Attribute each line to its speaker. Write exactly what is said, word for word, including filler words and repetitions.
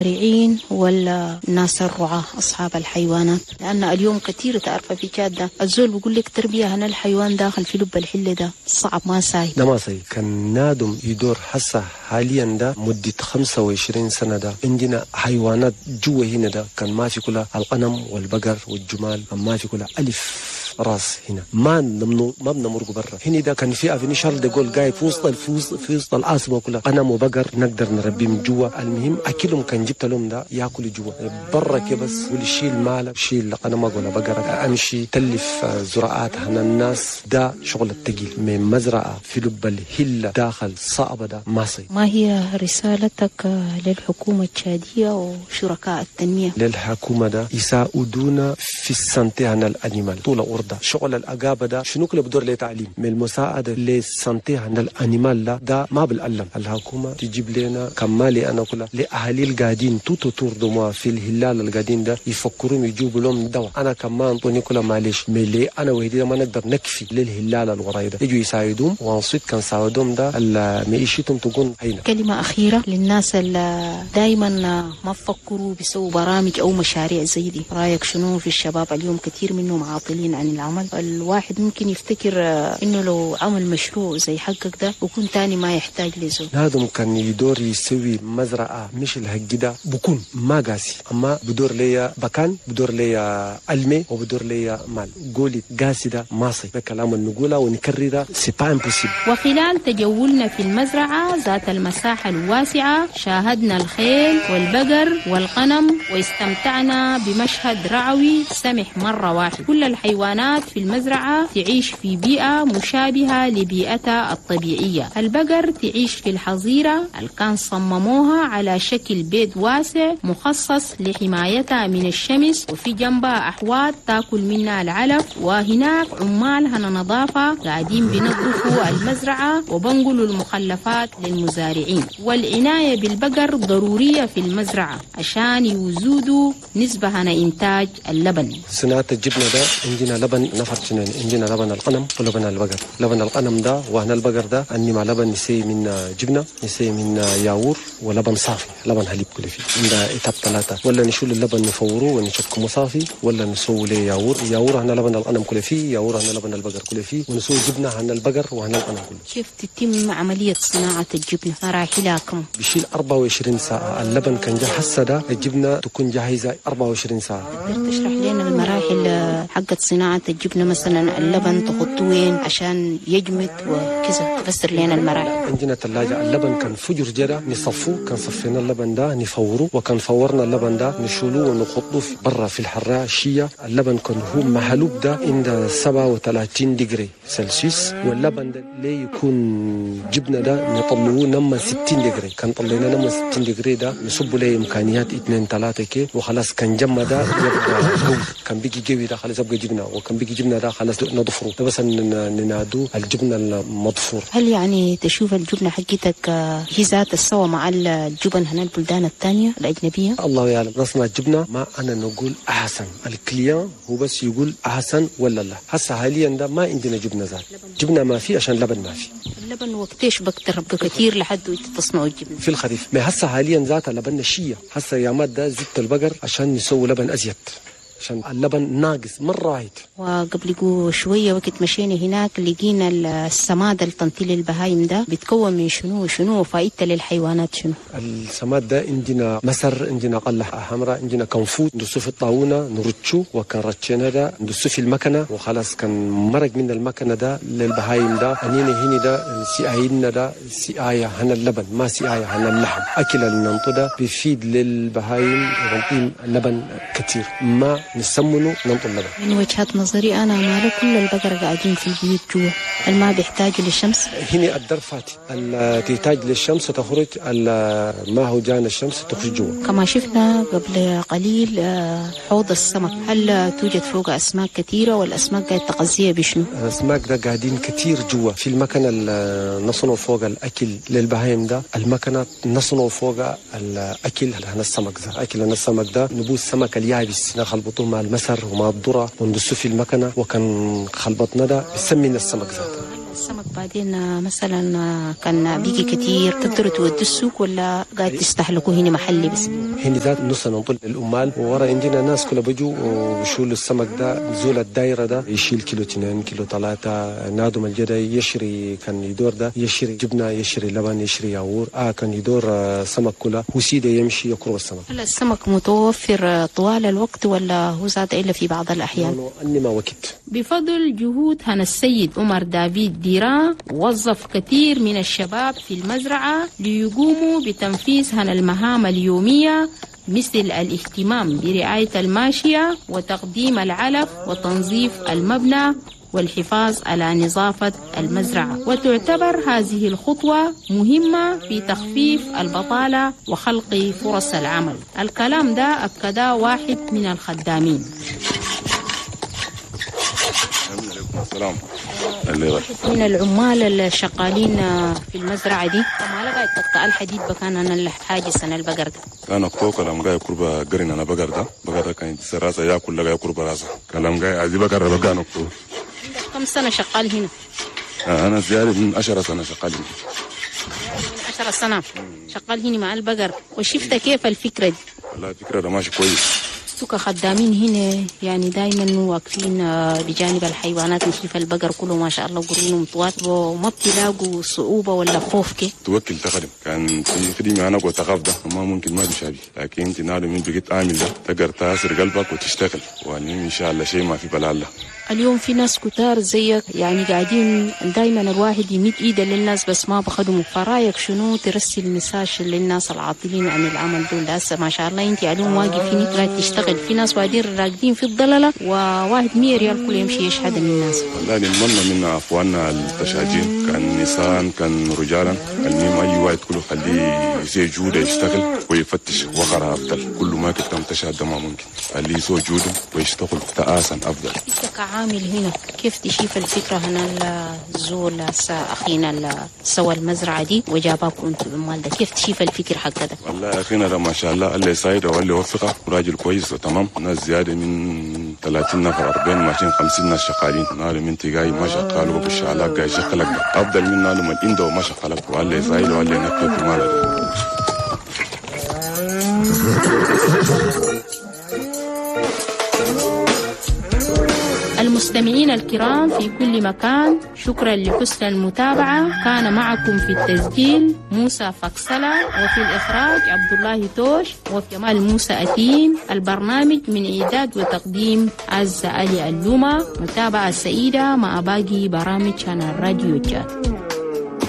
Speaker 1: المزارعين ولا الناس الرعاة أصحاب الحيوانات؟ لأن اليوم كثير تعرف في تشاد ده الزول بيقول لك تربية هنا الحيوان داخل في لب الحلة ده صعب ما ساي.
Speaker 2: ده ما ساي كان نادم يدور حسا حاليا ده مدة خمسة وعشرين سنة ده عندنا حيوانات جوا هنا ده كان ما في كلها الغنم والبقر والجمال ما في كلها ألف راس هنا ما نمنو ما بنمرق برا هنا ده كان في افني شارل دي جول قاعد في وسط الفوز في وسط العاصمه كلها غنم وبقر نقدر نربيه من جوا. المهم اكلهم كان جبت لهم ده ياكل جوا برا كده بس والشيل مالك شيل غنم ولا بقره امشي تلف زراعات هنا الناس ده شغل الثقيل من مزرعه في لب الهله داخل صعبه ده ما صي.
Speaker 1: ما هي رسالتك للحكومه التشاديه وشركاء التنميه؟
Speaker 2: للحكومه ده يساعدونا في السنتي هنا الانيمال طول ده شغل الأقابة ده شنو كله بدور له تعليم من المساعدة للسنتي عند الأنيمال ده ده ما بالألم. الحكومة تجيب لنا كمالي أنا كلها لأهالي القاعدين توتو توردوا في الهلال القاعدين ده يفكرون يجيبوا لهم دواء. أنا كمان طوني كلها معلش ملي أنا وهدي ما نقدر نكفي للهلال الوراي ده يجوا يساعدهم وانصيت كان ساعدهم ده المعيشتهم تكون هينا.
Speaker 1: كلمة أخيرة للناس اللي دايما ما فكروا بيسووا برامج أو مشاريع زي دي، رأيك شنو في الشباب اليوم؟ كثير منهم عاطلين عن العمل. الواحد ممكن يفتكر انه لو عمل مشروع زي حقك ده وكون تاني ما يحتاج لزول.
Speaker 2: لازم كان يدور يسوي مزرعة مش الهج ده بكون ما قاسي اما بدور ليا بكان بدور ليا المي وبدور ليا مال قولي قاسي ده ما صي بكلام نقوله ونكرره سي با امبوسيبل.
Speaker 1: وخلال تجولنا في المزرعة ذات المساحة الواسعة شاهدنا الخيل والبقر والغنم واستمتعنا بمشهد رعوي سمح مرة واحد. كل الحيوانات في المزرعة تعيش في بيئة مشابهة لبيئتها الطبيعية. البقر تعيش في الحظيرة اللي كان صمموها على شكل بيت واسع مخصص لحمايتها من الشمس وفي جنبها أحواض تاكل منها العلف. وهناك عمال هنا نظافة قاعدين بينظفوا المزرعة وبنقلوا المخلفات للمزارعين. والعناية بالبقر ضرورية في المزرعة عشان يزودوا نسبة هنا إنتاج اللبن.
Speaker 2: صناعة الجبنة ده عندنا لبن نفر سنين عندنا لبن الغنم ولبن البقر. لبن الغنم ده وهنا البقر ده أني مع لبن نسي من جبنة نسي من ياور ولبن صافي لبن حليب كله فيه عندنا إتاب ثلاثة ولا نشيل اللبن نفوره ونشكمه صافي ولا نسوي له ياور. ياور هنا لبن الغنم كله فيه ياور هنا لبن البقر كله فيه ونسوي جبنة هنا البقر وهنا الغنم كله.
Speaker 1: كيف تتم عملية صناعة الجبنة؟ مراحلها كم؟
Speaker 2: بيشيل أربعة وعشرين ساعة. اللبن كان جاهز هسه ده الجبنة تكون جاهزة أربعة وعشرين ساعة.
Speaker 1: تقدر تشرح لنا المراحل حقت صناعة الجبنة؟ مثلا اللبن تحطه وين عشان يجمد وكذا، تفسر لنا المراحل.
Speaker 2: عندنا ثلاجة اللبن كان فجر جدا نصفوه كان صفينا اللبن ده نفوره وكان فورنا اللبن ده نشيلوه ونحطوه برا في الحرارة الشية. اللبن كان هو محلوب ده عند سبعة وثلاثين ديجري سلسيوس واللبن ده ليه يكون جبنة ده نطلعوه نما ستين ديجري. كان طلعنا نما ستين ديجري ده نصبوا له إمكانيات اثنين ثلاثة كي وخلاص كان جمع ده يبقى قوي. كان بيجي قوي ده خلاص يبقى جبنة وكان بيجي جبنة ده خلاص نضفره ده بس ننادوه الجبنة المضفور.
Speaker 1: هل يعني تشوف الجبنة حقتك هي ذات السوا مع الجبن هنا البلدان الثانية الأجنبية؟
Speaker 2: الله يعلم. نصنع الجبنة ما أنا نقول أحسن الكليان هو بس يقول أحسن ولا لا. هسه حاليا ده ما عندنا جبنة ذات جبنة ما في عشان لبن ما في.
Speaker 1: اللبن وقتيش بقترب كثير لحد تصنعوا الجبنة؟
Speaker 2: في الخريف. ما هسه حاليا ذات لبن الشية. هسه يا ماد ده زبط البقر عشان نسوي لبن أزيد عشان اللبن ناقص مرة واحد.
Speaker 1: وقبل شوية وقت مشينا هناك لقينا السماد التنطيل البهايم ده بيتكون من شنو شنو وفائدته للحيوانات شنو؟
Speaker 2: السماد ده عندنا مسر عندنا قلة حمراء عندنا كنفوت ندسه في الطاونة نرتشو وكان رتشنا ده ندسه في المكنة وخلاص كان مرق من المكنة ده للبهايم ده. أنينا هنا ده سياينا ده سيايا هنا اللبن ما سيايا هنا اللحم. أكل الننطو ده بيفيد للبهايم يعطيهم اللبن كتير ما نسمنه ننطو اللبن.
Speaker 1: من وجهة نظري أنا ماله كل البقر قاعدين في البيوت جوا الماء بيحتاج للشمس.
Speaker 2: هنا الدرفات تحتاج للشمس تخرج ما هو جانا الشمس تخرج جوا.
Speaker 1: كما شفنا قبل قليل حوض السمك هل توجد فوق أسماك كثيرة والأسماك قاعد تغذيها بشنو؟
Speaker 2: الأسماك ده قاعدين كثير جوا في المكنة نصنوا فوق الأكل للبهايم ده. المكنة نصنوا فوق الأكل هنا السمك ده. أكل هنا السمك ده نبوس السمك اليابس نخلبطه مع المسر ومع الذرة وندسه في المكنة وكان خلبطنا ده بسمينا السمك ذاته.
Speaker 1: السمك بعدين مثلا كان بيجي كتير تقدروا تودوا السوق ولا قاعد تستهلكوا هنا محلي بس؟
Speaker 2: هنا ذات نص ننطل الأمال وورا عندنا ناس كلها بيجوا ويشيلوا السمك ده زول الدايرة ده يشيل كيلو اثنين كيلو ثلاثة. نادم الجدا يشري كان يدور ده يشري جبنة يشري لبن يشري ياور آه كان يدور سمك كله وسيده يمشي يقرب السمك.
Speaker 1: هل السمك متوفر طوال الوقت ولا هو زاد إلا في بعض الأحيان؟
Speaker 2: أنما وقت.
Speaker 1: بفضل جهود هنا السيد عمر دافيد ديران وظف كثير من الشباب في المزرعة ليقوموا بتنفيذ هنا المهام اليومية مثل الاهتمام برعاية الماشية وتقديم العلف وتنظيف المبنى والحفاظ على نظافة المزرعة. وتعتبر هذه الخطوة مهمة في تخفيف البطالة وخلق فرص العمل. الكلام ده أكده واحد من الخدامين.
Speaker 3: السلام.
Speaker 1: من العمال الشغالين في المزرعة دي ما لقيت تقطع الحديد بكان أنا الحاجس أنا البقر ده
Speaker 3: كان أكتو كلام جاي قرب قرين أنا بقر ده بقر ده كان سراسة يا كل جاي قرب راسه كلام جاي عزي بقر بقى نكتو.
Speaker 1: كم سنة شغال هنا؟
Speaker 3: أنا زيادة من عشرة سنة شغال هنا.
Speaker 1: عشرة سنة شغال هنا مع البقر. وشفت كيف الفكرة دي؟
Speaker 3: والله الفكرة ده ماشي كويس.
Speaker 1: كخدامين هنا يعني دايما واقفين بجانب الحيوانات نشوف البقر كله ما شاء الله قرونهم طوال وما بتلاقوا صعوبة ولا خوف كي
Speaker 3: توكل تخدم كان في خدمة أنا قلت أخاف ده ما ممكن ما بيشابه لكن أنت نادم من بقيت عامل ده تقدر تأثر قلبك وتشتغل وأني إن شاء الله شيء ما في بلا الله.
Speaker 1: اليوم في ناس كتار زيك يعني قاعدين دايما الواحد يمد ايده للناس بس ما بخدموا. فرايك شنو ترسل مساج للناس العاطلين عن العمل دول؟ هسه ما شاء الله انت اليوم واقفين قاعد تشتغل. في ناس قاعدين راقدين في الضلله وواحد مية ريال كل يمشي يشحد من الناس.
Speaker 3: والله نتمنى من اخواننا التشاجين كان نساء كان رجالا المهم اي واحد كله خليه يسوي جوده يشتغل ويفتش وخر افضل. كل ما كنت تشهد ما ممكن خليه يسوي جوده ويشتغل تأسا افضل.
Speaker 1: عامل هنا كيف تشوف الفكرة هنا الزول أخينا سوى المزرعة دي وجاباكم انتوا المال ده كيف تشوف الفكر حق ده؟
Speaker 3: والله أخينا ده ما شاء الله الله يساعده والله يوفقه راجل كويس وتمام. ناس زيادة من ثلاثين نفر أربعين ماشين خمسين ناس شغالين. نالم انت جاي ما شغال وبالشعلاق جاي شغلك أفضل من نالم الإندو وما شغلك والله يساعده والله ينكت في ماله.
Speaker 1: المستمعين الكرام في كل مكان شكرا لحسن المتابعة. كان معكم في التسجيل موسى فكسلة وفي الإخراج عبد الله توش وفي جمال موسى أتيم. البرنامج من إعداد وتقديم عزة علي اللومة. متابعة سعيدة مع باقي برامج عن الراديو جات.